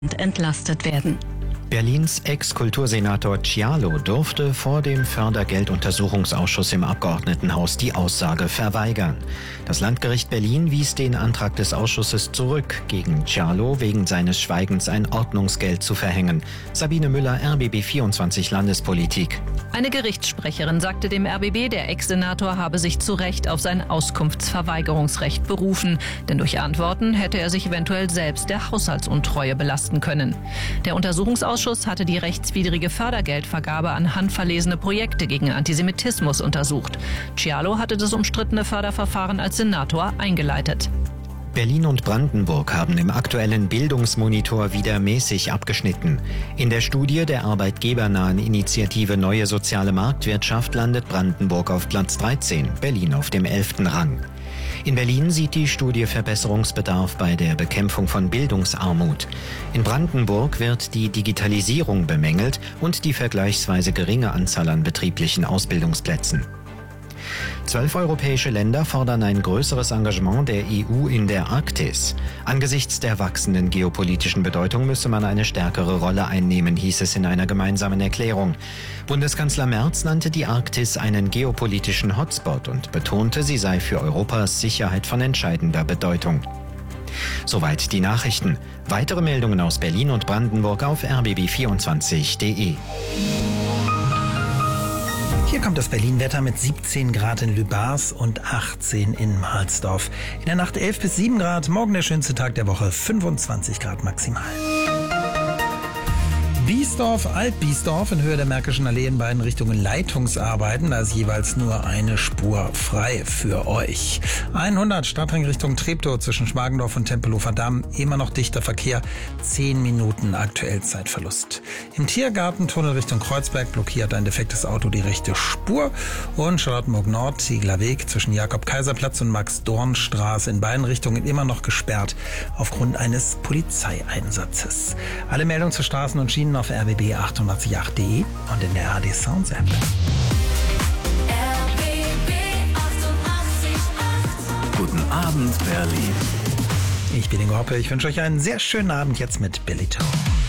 entlastet werden. Berlins Ex-Kultursenator Cialo durfte vor dem Fördergelduntersuchungsausschuss im Abgeordnetenhaus die Aussage verweigern. Das Landgericht Berlin wies den Antrag des Ausschusses zurück, gegen Cialo wegen seines Schweigens ein Ordnungsgeld zu verhängen. Sabine Müller, RBB 24 Landespolitik. Eine Gerichtssprecherin sagte dem RBB, der Ex-Senator habe sich zu Recht auf sein Auskunftsverweigerungsrecht berufen. Denn durch Antworten hätte er sich eventuell selbst der Haushaltsuntreue belasten können. Der Untersuchungsausschuss hatte die rechtswidrige Fördergeldvergabe an handverlesene Projekte gegen Antisemitismus untersucht. Cialo hatte das umstrittene Förderverfahren als Senator eingeleitet. Berlin und Brandenburg haben im aktuellen Bildungsmonitor wieder mäßig abgeschnitten. In der Studie der arbeitgebernahen Initiative Neue Soziale Marktwirtschaft landet Brandenburg auf Platz 13, Berlin auf dem 11. Rang. In Berlin sieht die Studie Verbesserungsbedarf bei der Bekämpfung von Bildungsarmut. In Brandenburg wird die Digitalisierung bemängelt und die vergleichsweise geringe Anzahl an betrieblichen Ausbildungsplätzen. 12 europäische Länder fordern ein größeres Engagement der EU in der Arktis. Angesichts der wachsenden geopolitischen Bedeutung müsse man eine stärkere Rolle einnehmen, hieß es in einer gemeinsamen Erklärung. Bundeskanzler Merz nannte die Arktis einen geopolitischen Hotspot und betonte, sie sei für Europas Sicherheit von entscheidender Bedeutung. Soweit die Nachrichten. Weitere Meldungen aus Berlin und Brandenburg auf rbb24.de. Hier kommt das Berlin-Wetter mit 17 Grad in Lübars und 18 in Mahlsdorf. In der Nacht 11 bis 7 Grad, morgen der schönste Tag der Woche, 25 Grad maximal. Biesdorf, Alt-Biesdorf in Höhe der Märkischen Allee in beiden Richtungen Leitungsarbeiten. Da ist jeweils nur eine Spur frei für euch. 100 Stadtring Richtung Treptow zwischen Schmargendorf und Tempelhofer Damm. Immer noch dichter Verkehr. 10 Minuten aktuell Zeitverlust. Im Tiergartentunnel Richtung Kreuzberg blockiert ein defektes Auto die rechte Spur. Und Charlottenburg Nord, Ziegler Weg zwischen Jakob-Kaiser-Platz und Max-Dorn-Straße in beiden Richtungen immer noch gesperrt aufgrund eines Polizeieinsatzes. Alle Meldungen zu Straßen und Schienen auf rbb888.de und in der ARD Sounds App. Guten Abend, Berlin. Ich bin Ingo Hoppe. Ich wünsche euch einen sehr schönen Abend jetzt mit Billy Joel.